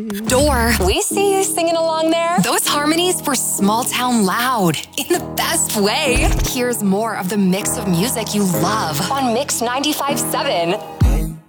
Door, we see you singing along there. Those harmonies were small town loud in the best way. Here's more of the mix of music you love on Mix 95.7.